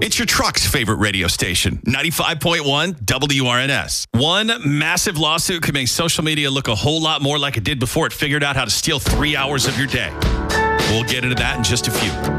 It's your truck's favorite radio station, 95.1 WRNS. One massive lawsuit could make social media look a whole lot more like it did before it figured out how to steal 3 hours of your day. We'll get into that in just a few.